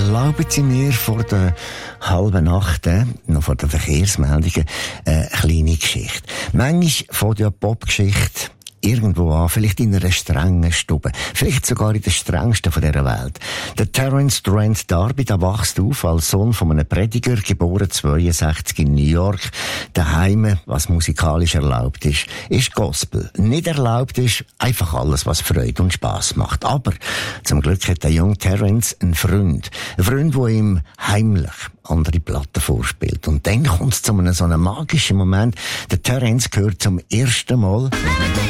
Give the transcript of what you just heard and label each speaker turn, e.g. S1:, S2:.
S1: Erlauben Sie mir vor der halben Nacht, noch vor den Verkehrsmeldungen, eine kleine Geschichte. Manchmal von der Popgeschichte irgendwo an, vielleicht in einer strengen Stube, vielleicht sogar in der strengsten von dieser Welt. Der Terence Trent D'Arby, der wächst auf als Sohn von einem Prediger, geboren 62 in New York. Daheim, was musikalisch erlaubt ist Gospel. Nicht erlaubt ist einfach alles, was Freude und Spass macht. Aber zum Glück hat der junge Terence einen Freund, der ihm heimlich andere Platten vorspielt. Und dann kommt es zu einem so einem magischen Moment. Der Terence gehört zum ersten Mal